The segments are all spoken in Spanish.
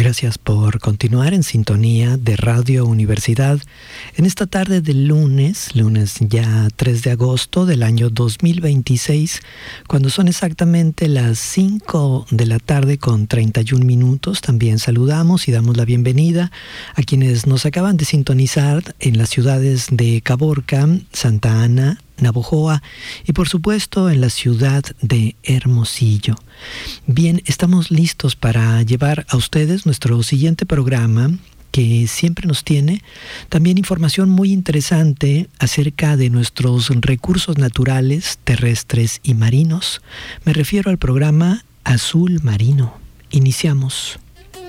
Gracias por continuar en sintonía de Radio Universidad en esta tarde del lunes ya 3 de agosto del año 2026, cuando son exactamente las 5 de la tarde con 31 minutos. También saludamos y damos la bienvenida a quienes nos acaban de sintonizar en las ciudades de Caborca, Santa Ana, Navojoa y por supuesto en la ciudad de Hermosillo. Bien, estamos listos para llevar a ustedes nuestro siguiente programa, que siempre nos tiene también información muy interesante acerca de nuestros recursos naturales, terrestres y marinos. Me refiero al programa Azul Marino. Iniciamos.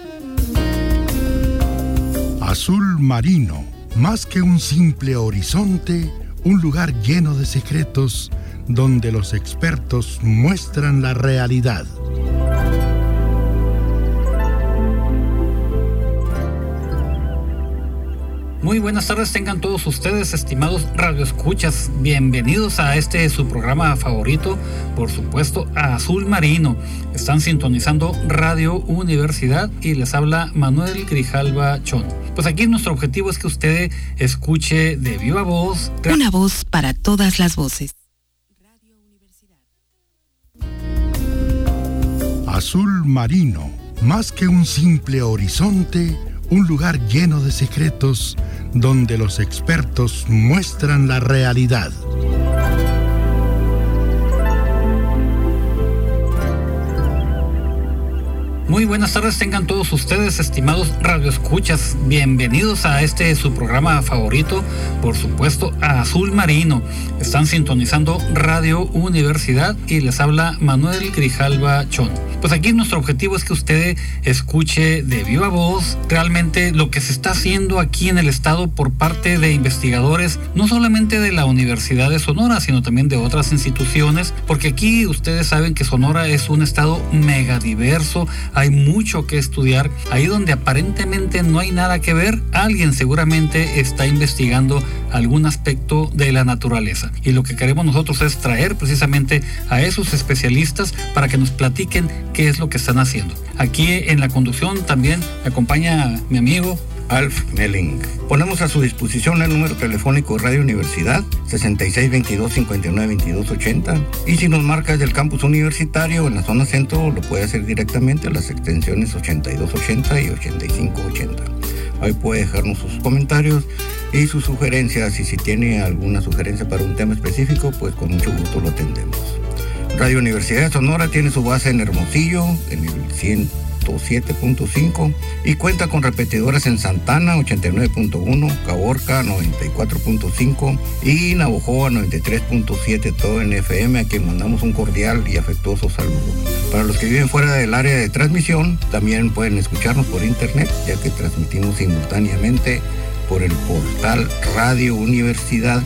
Azul Marino, más que un simple horizonte, un lugar lleno de secretos donde los expertos muestran la realidad. Muy buenas tardes tengan todos ustedes, estimados radioescuchas. Bienvenidos a su programa favorito, por supuesto, a Azul Marino. Están sintonizando Radio Universidad y les habla Manuel Grijalva Chon. Pues aquí nuestro objetivo es que usted escuche de viva voz. Una voz para todas las voces. Radio Universidad. Azul Marino, más que un simple horizonte, un lugar lleno de secretos donde los expertos muestran la realidad. Muy buenas tardes tengan todos ustedes, estimados radioescuchas. Bienvenidos a su programa favorito, por supuesto, a Azul Marino. Están sintonizando Radio Universidad y les habla Manuel Grijalva Chon. Pues aquí nuestro objetivo es que usted escuche de viva voz realmente lo que se está haciendo aquí en el estado por parte de investigadores, no solamente de la Universidad de Sonora, sino también de otras instituciones, porque aquí ustedes saben que Sonora es un estado megadiverso. Hay mucho que estudiar. Ahí donde aparentemente no hay nada que ver, alguien seguramente está investigando algún aspecto de la naturaleza. Y lo que queremos nosotros es traer precisamente a esos especialistas para que nos platiquen qué es lo que están haciendo. Aquí en la conducción también me acompaña mi amigo Alf Melling. Ponemos a su disposición el número telefónico de Radio Universidad 6622-592280, y si nos marca desde el campus universitario en la zona centro lo puede hacer directamente a las extensiones 8280 y 8580. Ahí puede dejarnos sus comentarios y sus sugerencias, y si tiene alguna sugerencia para un tema específico, pues con mucho gusto lo atendemos. Radio Universidad de Sonora tiene su base en Hermosillo, en el 107.5, y cuenta con repetidoras en Santana 89.1, Caborca 94.5 y Navojoa 93.7, todo en FM, a quien mandamos un cordial y afectuoso saludo. Para los que viven fuera del área de transmisión, también pueden escucharnos por internet, ya que transmitimos simultáneamente por el portal Radio Universidad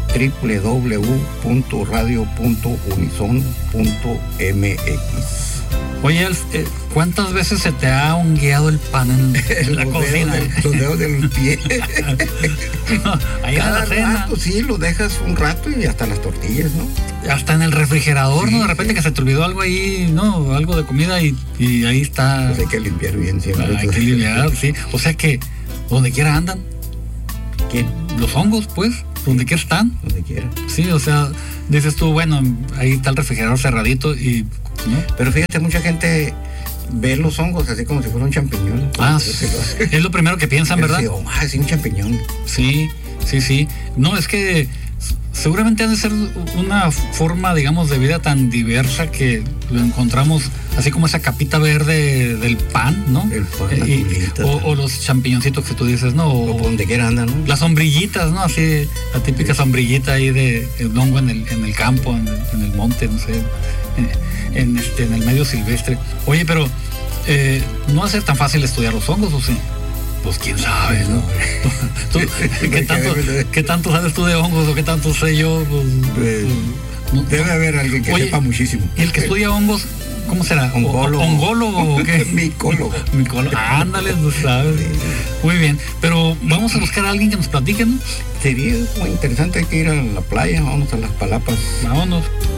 www.radio.unison.mx. Oye, Alf, ¿cuántas veces se te ha hongueado el pan en la cocina? Los dedos de los pies. Ahí cada en la cena. rato, sí, lo dejas un rato y hasta las tortillas, ¿no? Hasta en el refrigerador, sí, ¿no? De repente sí, que se te olvidó algo ahí, ¿no? Algo de comida y ahí está. Pues hay que limpiar bien siempre. Hay que limpiar, sí. O sea que donde quiera andan. ¿Quién? Los hongos, pues. Donde quiera están. Donde quiera. Sí, o sea, dices tú, bueno, ahí está el refrigerador cerradito y... ¿no? Pero fíjate, mucha gente ve los hongos así como si fuera un champiñón. Ah, es lo primero que piensan, ¿verdad? Sí, sí, un champiñón. Sí. No, es que seguramente ha de ser una forma, digamos, de vida tan diversa que lo encontramos así como esa capita verde del pan, ¿no? El pan, o los champiñoncitos que tú dices, ¿no? O por donde quiera andan, ¿no? Las sombrillitas, ¿no? Así, la típica sombrillita ahí de hongo en el campo, en el monte, no sé, en el medio silvestre. Oye, pero no va a ser tan fácil estudiar los hongos, ¿o sí? Pues quién sabe, ¿no? ¿Qué tanto sabes tú de hongos o qué tanto sé yo? Debe haber alguien que sepa muchísimo. ¿Y el que estudia hongos, cómo será? ¿Ongólogo o qué? Micólogo. Ándale, tú sabes. Muy bien, pero vamos a buscar a alguien que nos platique, ¿no? Sería muy interesante, hay que ir a la playa, vamos a las Palapas. Vámonos.